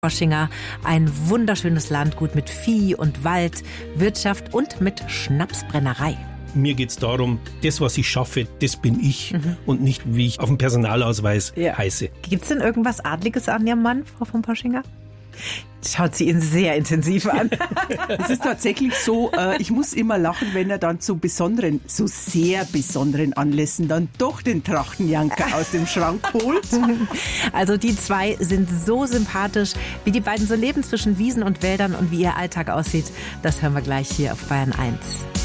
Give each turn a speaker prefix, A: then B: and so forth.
A: Poschinger, ein wunderschönes Landgut mit Vieh und Wald, Wirtschaft und mit Schnapsbrennerei.
B: Mir geht es darum, das, was ich schaffe, das bin ich und nicht, wie ich auf dem Personalausweis heiße.
A: Gibt es denn irgendwas Adliges an Ihrem Mann, Frau von Poschinger? Schaut sie ihn sehr intensiv an.
C: Es ist tatsächlich so, ich muss immer lachen, wenn er dann zu besonderen, so sehr besonderen Anlässen dann doch den Trachtenjanker aus dem Schrank holt.
A: Also die zwei sind so sympathisch, wie die beiden so leben zwischen Wiesen und Wäldern und wie ihr Alltag aussieht. Das hören wir gleich hier auf Bayern 1.